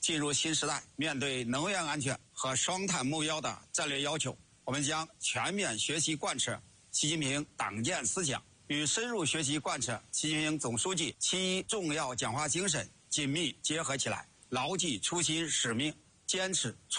进入新时代，面对能源安全和双碳目标的战略要求，我们将全面学习贯彻习近平党建思想，与深入学习贯彻习近平总书记7重要讲话精神紧密结合起来，牢记初心使命，坚持